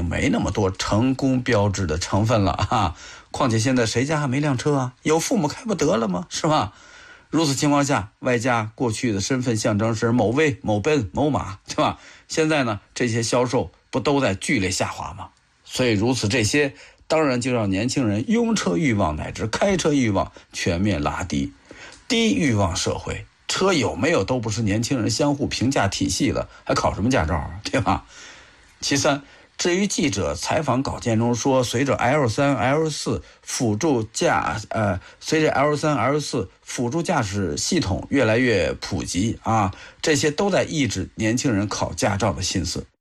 没那么多成功标志的成分了啊。况且现在谁家还没辆车啊？有父母开不得了吗？是吧？如此情况下，外加过去的身份象征是某威、某奔、某马，对吧？现在呢，这些销售不都在剧烈下滑吗？所以如此这些，当然就让年轻人拥车欲望乃至开车欲望全面拉低。低欲望社会，车有没有都不是年轻人相互评价体系了，还考什么驾照啊？对吧？其三，至于记者采访稿件中说，随着 L3、L4 辅助驾驶系统越来越普及啊，这些都在抑制年轻人考驾照的心思。